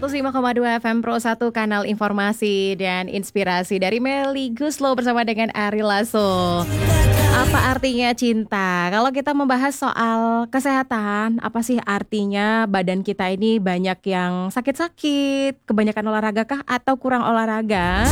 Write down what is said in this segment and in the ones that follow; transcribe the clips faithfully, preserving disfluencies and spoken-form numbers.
seratus lima koma dua F M Pro satu, kanal informasi dan inspirasi dari Melly Guslo bersama dengan Ari Lasso. Apa artinya cinta? Kalau kita membahas soal kesehatan, apa sih artinya badan kita ini banyak yang sakit-sakit, kebanyakan olahraga kah atau kurang olahraga?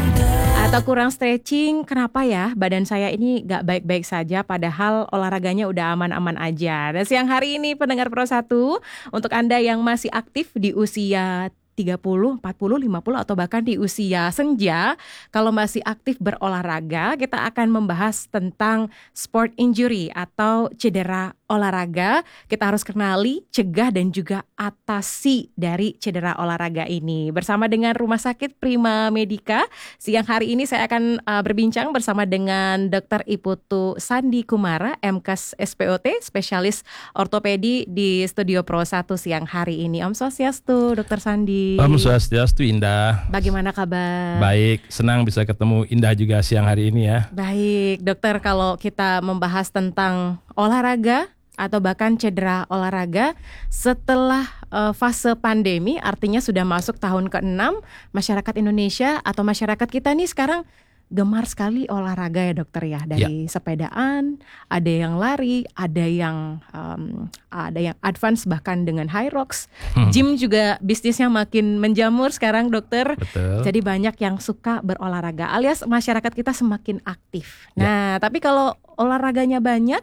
Atau kurang stretching, kenapa ya badan saya ini gak baik-baik saja padahal olahraganya udah aman-aman aja. Dan siang hari ini pendengar Pro satu, untuk Anda yang masih aktif di usia tiga puluh, empat puluh, lima puluh atau bahkan di usia senja, kalau masih aktif berolahraga, kita akan membahas tentang sport injury atau cedera olahraga. Kita harus kenali, cegah dan juga atasi dari cedera olahraga ini. Bersama dengan Rumah Sakit Prima Medika, siang hari ini saya akan uh, berbincang bersama dengan Dokter Iputu Sandi Kumara, M Kes S P O T, spesialis ortopedi di Studio Pro satu siang hari ini. Om Swastiastu, Dokter Sandi. Om Swastiastu, Indah. Bagaimana kabar? Baik, senang bisa ketemu Indah juga siang hari ini ya. Baik, dokter, kalau kita membahas tentang olahraga atau bahkan cedera olahraga setelah uh, fase pandemi, artinya sudah masuk tahun keenam, masyarakat Indonesia atau masyarakat kita nih sekarang gemar sekali olahraga ya dokter ya, dari ya. sepedaan, ada yang lari, ada yang um, ada yang advance bahkan dengan high rocks. Hmm. Gym juga bisnisnya makin menjamur sekarang dokter. Betul. Jadi banyak yang suka berolahraga, alias masyarakat kita semakin aktif. Nah, ya. Tapi kalau olahraganya banyak,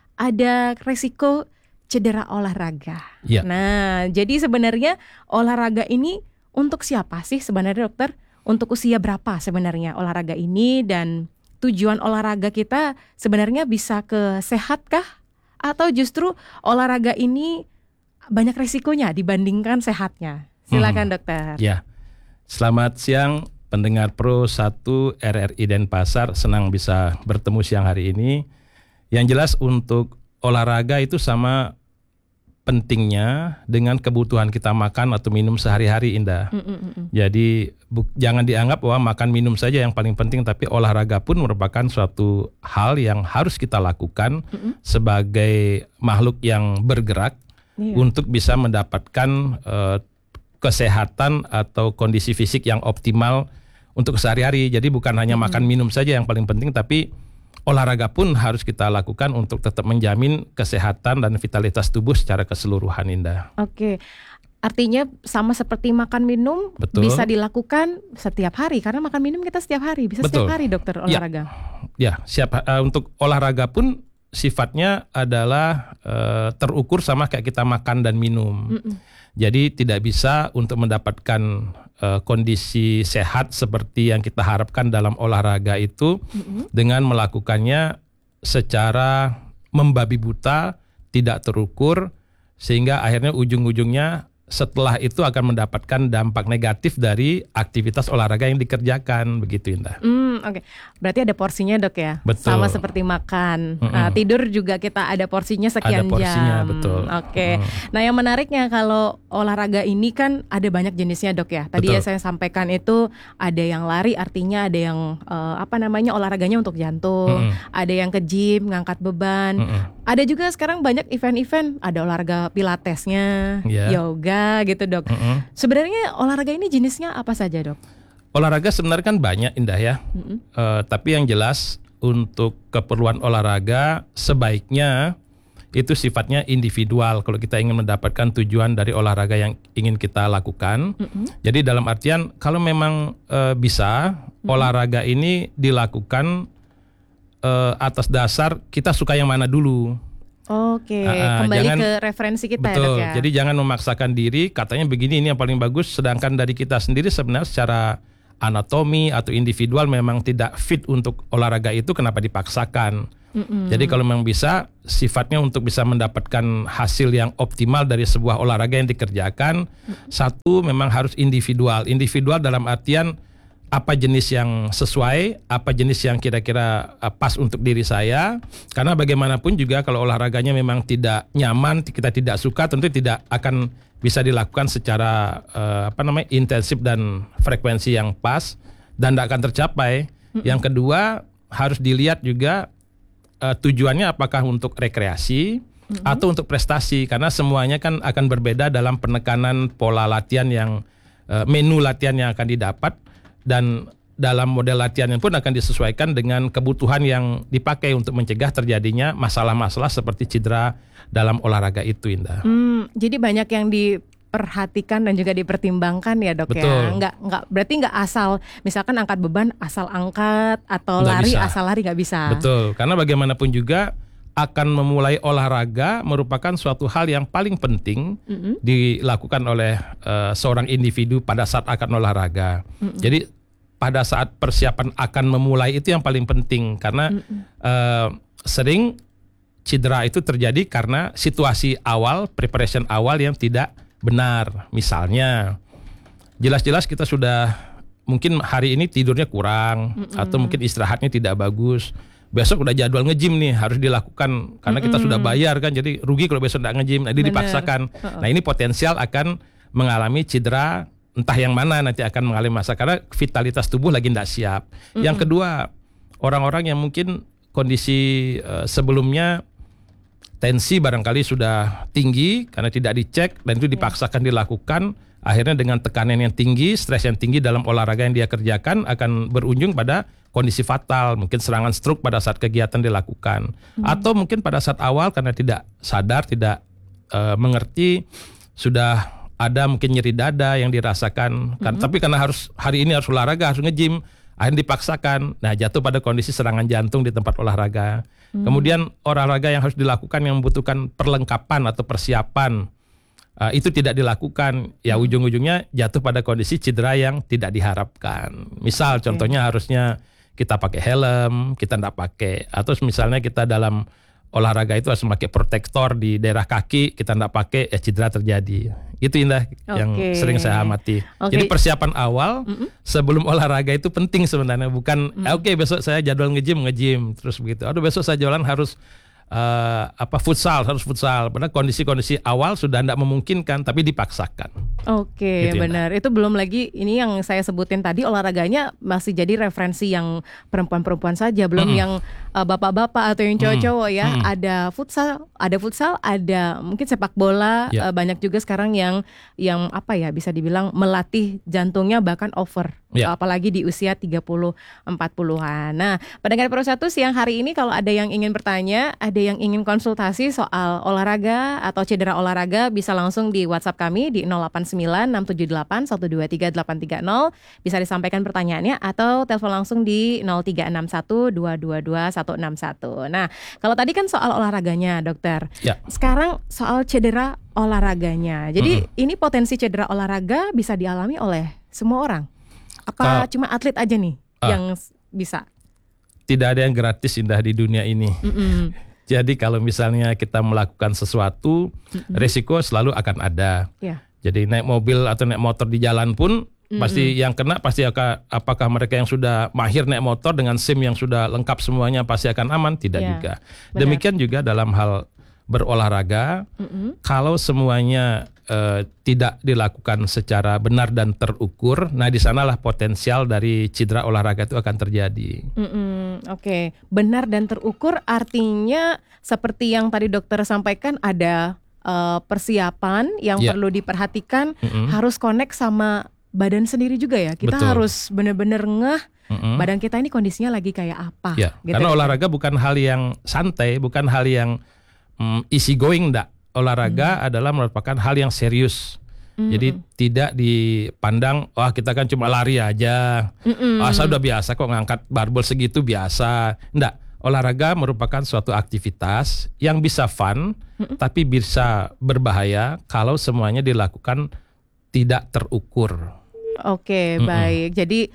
ada resiko cedera olahraga. Ya. Nah, jadi sebenarnya olahraga ini untuk siapa sih sebenarnya dokter? Untuk usia berapa sebenarnya olahraga ini, dan tujuan olahraga kita sebenarnya bisa ke sehat kah? Atau justru olahraga ini banyak resikonya dibandingkan sehatnya? Silakan hmm. dokter. Ya, selamat siang pendengar Pro satu R R I Denpasar, senang bisa bertemu siang hari ini. Yang jelas untuk olahraga itu sama pentingnya dengan kebutuhan kita makan atau minum sehari-hari, Indah. Mm, mm, mm. Jadi bu, jangan dianggap bahwa makan minum saja yang paling penting, tapi olahraga pun merupakan suatu hal yang harus kita lakukan mm, mm. sebagai makhluk yang bergerak yeah. untuk bisa mendapatkan uh, kesehatan atau kondisi fisik yang optimal untuk sehari-hari. Jadi bukan hanya mm, makan minum saja yang paling penting, tapi olahraga pun harus kita lakukan untuk tetap menjamin kesehatan dan vitalitas tubuh secara keseluruhan, Indah. Oke, artinya sama seperti makan minum. Betul. Bisa dilakukan setiap hari, karena makan minum kita setiap hari, bisa Betul. setiap hari dokter olahraga. Ya, ya siap. Uh, untuk olahraga pun sifatnya adalah uh, terukur sama kayak kita makan dan minum. Mm-mm. Jadi tidak bisa untuk mendapatkan uh, kondisi sehat seperti yang kita harapkan dalam olahraga itu mm-hmm. dengan melakukannya secara membabi buta, tidak terukur, sehingga akhirnya ujung-ujungnya setelah itu akan mendapatkan dampak negatif dari aktivitas olahraga yang dikerjakan, begitu Indah. Hmm, oke. Okay. Berarti ada porsinya dok ya? Betul. Sama seperti makan. Mm-hmm. Nah, tidur juga kita ada porsinya sekian ada porsinya, jam. Betul. Oke. Okay. Mm. Nah, yang menariknya kalau olahraga ini kan ada banyak jenisnya dok ya. Tadi ya saya sampaikan itu ada yang lari, artinya ada yang uh, apa namanya olahraganya untuk jantung, mm-hmm. ada yang ke gym ngangkat beban. Mm-hmm. Ada juga sekarang banyak event-event, ada olahraga pilatesnya, yeah. yoga gitu dok. Mm-hmm. Sebenarnya olahraga ini jenisnya apa saja dok? Olahraga sebenarnya kan banyak Indah ya. Mm-hmm. uh, Tapi yang jelas untuk keperluan olahraga sebaiknya itu sifatnya individual kalau kita ingin mendapatkan tujuan dari olahraga yang ingin kita lakukan. Mm-hmm. Jadi dalam artian kalau memang uh, bisa mm-hmm. olahraga ini dilakukan uh, atas dasar kita suka yang mana dulu. Oke, uh, kembali jangan, ke referensi kita betul, ya dok ya. Jadi jangan memaksakan diri, katanya begini ini yang paling bagus, sedangkan dari kita sendiri sebenarnya secara anatomi atau individual memang tidak fit untuk olahraga itu, kenapa dipaksakan? Mm-mm. Jadi kalau memang bisa, sifatnya untuk bisa mendapatkan hasil yang optimal dari sebuah olahraga yang dikerjakan, mm-hmm. satu memang harus individual. Individual dalam artian apa jenis yang sesuai, apa jenis yang kira-kira pas untuk diri saya. Karena bagaimanapun juga kalau olahraganya memang tidak nyaman, kita tidak suka, tentu tidak akan bisa dilakukan secara uh, apa namanya intensif dan frekuensi yang pas dan tidak akan tercapai. Mm-hmm. Yang kedua harus dilihat juga uh, tujuannya apakah untuk rekreasi mm-hmm. atau untuk prestasi, karena semuanya kan akan berbeda dalam penekanan pola latihan yang uh, menu latihan yang akan didapat, dan dalam model latihan pun akan disesuaikan dengan kebutuhan yang dipakai untuk mencegah terjadinya masalah-masalah seperti cedera dalam olahraga itu, Indah. Hmm, jadi banyak yang diperhatikan dan juga dipertimbangkan ya dok. Betul. Ya. Nggak nggak berarti nggak asal misalkan angkat beban asal angkat atau Nggak lari bisa. asal lari nggak bisa. Betul, karena bagaimanapun juga akan memulai olahraga merupakan suatu hal yang paling penting mm-hmm. dilakukan oleh uh, seorang individu pada saat akan olahraga. Mm-hmm. Jadi pada saat persiapan akan memulai itu yang paling penting, karena mm-hmm. uh, sering cedera itu terjadi karena situasi awal, preparation awal yang tidak benar. Misalnya, jelas-jelas kita sudah mungkin hari ini tidurnya kurang, mm-hmm. atau mungkin istirahatnya tidak bagus. Besok udah jadwal nge-gym nih, harus dilakukan karena kita mm-hmm. sudah bayar kan, jadi rugi kalau besok nggak nge-gym. Nah, ini dipaksakan. Uh-uh. Nah, ini potensial akan mengalami cedera, entah yang mana nanti akan mengalami masa, karena vitalitas tubuh lagi tidak siap. Mm-hmm. Yang kedua, orang-orang yang mungkin kondisi uh, sebelumnya tensi barangkali sudah tinggi karena tidak dicek dan itu dipaksakan dilakukan, akhirnya dengan tekanan yang tinggi, stres yang tinggi dalam olahraga yang dia kerjakan akan berujung pada kondisi fatal, mungkin serangan stroke pada saat kegiatan dilakukan. Hmm. Atau mungkin pada saat awal karena tidak sadar, tidak uh, mengerti, sudah ada mungkin nyeri dada yang dirasakan, kan, hmm. tapi karena harus hari ini harus olahraga, harus nge-gym, akhirnya dipaksakan. Nah, jatuh pada kondisi serangan jantung di tempat olahraga. Hmm. Kemudian olahraga yang harus dilakukan yang membutuhkan perlengkapan atau persiapan, uh, itu tidak dilakukan. Ya hmm. ujung-ujungnya jatuh pada kondisi cedera yang tidak diharapkan. Misal okay. contohnya harusnya kita pakai helm, kita tidak pakai. Atau misalnya kita dalam olahraga itu harus memakai protektor di daerah kaki, kita tidak pakai, ya cedera terjadi. Itu Indah okay. yang sering saya amati. Okay. Jadi persiapan awal mm-hmm. sebelum olahraga itu penting sebenarnya. Bukan, mm-hmm. oke okay, besok saya jadwal nge-gym, nge-gym. Terus begitu. Aduh besok saya jalan harus uh, apa futsal, harus futsal. Padahal kondisi-kondisi awal sudah tidak memungkinkan, tapi dipaksakan. Oke, gitu, benar. Itu belum lagi ini yang saya sebutin tadi, olahraganya masih jadi referensi yang perempuan-perempuan saja, belum mm. yang uh, bapak-bapak atau yang cowok-cowok ya. Mm. Ada futsal, ada futsal, ada mungkin sepak bola, yeah. uh, banyak juga sekarang yang yang apa ya bisa dibilang melatih jantungnya bahkan over. Yeah. Apalagi di usia tiga puluh empat puluhan. Nah, pendengar Pro satu siang hari ini kalau ada yang ingin bertanya, ada yang ingin konsultasi soal olahraga atau cedera olahraga, bisa langsung di WhatsApp kami di nol delapan sembilan enam tujuh delapan satu dua tiga delapan tiga nol. Bisa disampaikan pertanyaannya atau telepon langsung di nol tiga enam satu dua dua dua satu enam satu. Nah, kalau tadi kan soal olahraganya, dokter. Ya. Sekarang soal cedera olahraganya. Jadi mm-hmm. ini potensi cedera olahraga bisa dialami oleh semua orang? Apa uh, cuma atlet aja nih uh, yang bisa? Tidak ada yang gratis, Indah, di dunia ini. Mm-hmm. Jadi kalau misalnya kita melakukan sesuatu, mm-hmm. resiko selalu akan ada. Yeah. Jadi naik mobil atau naik motor di jalan pun mm-hmm. pasti yang kena pasti akan, apakah mereka yang sudah mahir naik motor dengan SIM yang sudah lengkap semuanya pasti akan aman? Tidak yeah. juga. Demikian Benar. juga dalam hal berolahraga, mm-hmm. kalau semuanya uh, tidak dilakukan secara benar dan terukur, nah di sanalah potensial dari cedera olahraga itu akan terjadi. Mm-hmm. Oke, okay. Benar dan terukur artinya seperti yang tadi dokter sampaikan, ada uh, persiapan yang yeah. perlu diperhatikan, mm-hmm. harus connect sama badan sendiri juga ya. Kita Betul. harus benar-benar ngeh mm-hmm. badan kita ini kondisinya lagi kayak apa. Yeah. Gitu. Karena olahraga bukan hal yang santai, bukan hal yang um, easy going, enggak. Olahraga mm-hmm. adalah merupakan hal yang serius. Mm-hmm. Jadi tidak dipandang, wah kita kan cuma lari aja. Mm-hmm. Ah, saya udah biasa kok ngangkat barbel segitu biasa. Enggak, olahraga merupakan suatu aktivitas yang bisa fun, mm-hmm. tapi bisa berbahaya kalau semuanya dilakukan tidak terukur. Oke, mm-hmm. baik. Jadi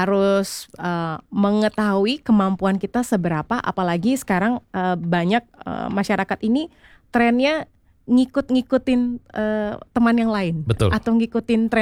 harus uh, mengetahui kemampuan kita seberapa, apalagi sekarang uh, banyak uh, masyarakat ini trennya ngikut-ngikutin uh, teman yang lain. Betul. Atau ngikutin tren